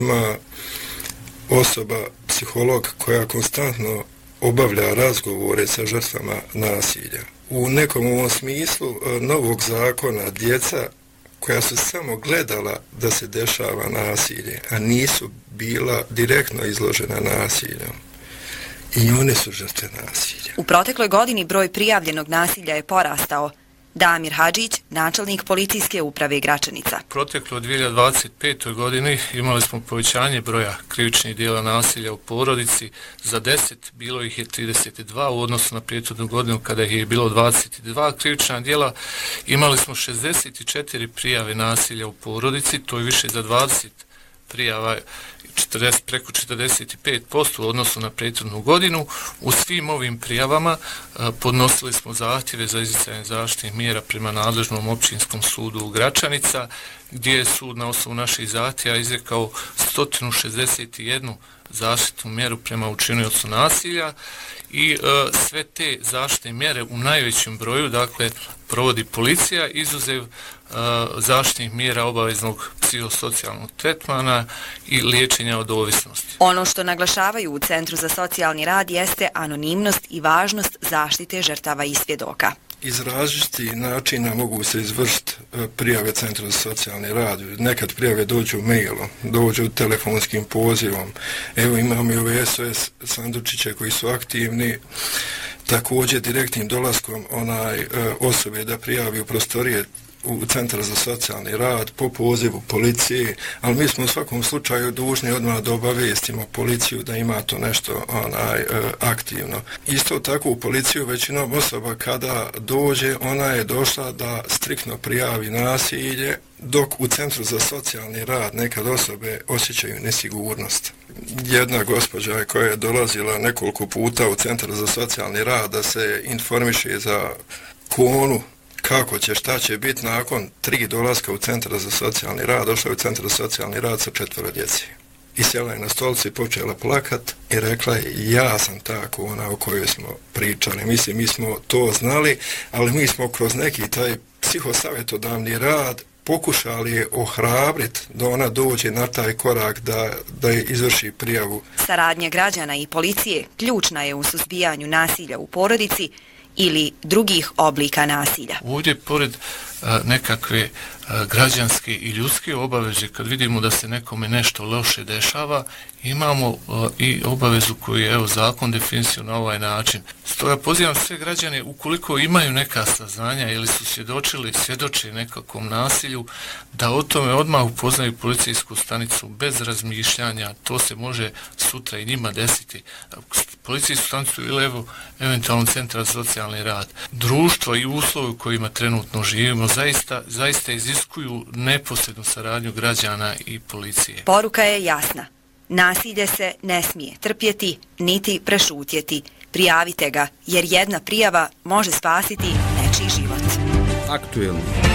Ima osoba, psiholog, koja konstantno obavlja razgovore sa žrtvama nasilja. U nekom ovom smislu novog zakona djeca koja su samo gledala da se dešava nasilje, a nisu bila direktno izložena nasilju, i one su žrtve nasilja. U protekloj godini broj prijavljenog nasilja je porastao. Damir Hadžić, načelnik policijske uprave Gračanica. Proteklo 2025. godini imali smo povećanje broja krivičnih djela nasilja u porodici. Za 10 bilo ih je 32 u odnosu na prethodnu godinu kada ih je bilo 22 krivična djela. Imali smo 64 prijave nasilja u porodici, to je više za 20 prijava, preko 45% u odnosu na prethodnu godinu. U svim ovim prijavama podnosili smo zahtjeve za izricanje zaštitnih mjera prema nadležnom općinskom sudu u Gračanica, gdje je sud na osnovu naših zahtjeva izrekao 161 zaštitnu mjeru prema učiniocu nasilja i sve te zaštitne mjere u najvećem broju, dakle, provodi policija, izuzev zaštitnih mjera obaveznog psihosocijalnog tretmana i liječenja od ovisnosti. Ono što naglašavaju u Centru za socijalni rad jeste anonimnost i važnost zaštite žrtava i svjedoka. Iz različitih načina mogu se izvršiti prijave Centra za socijalni rad. Nekad prijave dođu mailom, dođu telefonskim pozivom. Evo imamo i ove SOS sandučiće koji su aktivni. Također direktnim dolaskom osobe da prijavi u prostorije u Centar za socijalni rad po pozivu policije, ali mi smo u svakom slučaju dužni odmah da obavijestimo policiju da ima to nešto aktivno. Isto tako u policiju većinom osoba kada dođe, ona je došla da striktno prijavi nasilje, dok u Centru za socijalni rad nekad osobe osjećaju nesigurnost. Jedna gospođa koja je dolazila nekoliko puta u Centar za socijalni rad da se informiše za konu kako će, šta će biti nakon 3 dolaska u Centar za socijalni rad, došla je u Centar za socijalni rad sa 4 djece. I sjela je na stolici i počela plakat i rekla je, ja sam ta kona o kojoj smo pričali. Mislim, mi smo to znali, ali mi smo kroz neki taj psihosavjetodavni rad pokušali je ohrabriti da ona dođe na taj korak da je izvrši prijavu. Saradnja građana i policije ključna je u suzbijanju nasilja u porodici ili drugih oblika nasilja. Ovdje, pored nekakve građanske i ljudske obaveze, kad vidimo da se nekome nešto loše dešava, imamo i obavezu koju je zakon definisio na ovaj način. Stoga pozivam sve građane, ukoliko imaju neka saznanja ili su svjedoče nekakvom nasilju, da o tome odmah upoznaju policijsku stanicu bez razmišljanja. To se može sutra i njima desiti. Policijsku stanicu ili eventualno Centar za socijalni rad. Društvo i uslovi u kojima trenutno živimo zaista iziskuju neposrednu saradnju građana i policije. Poruka je jasna. Nasilje se ne smije trpjeti niti prešutjeti. Prijavite ga, jer jedna prijava može spasiti nečiji život. Aktuelno.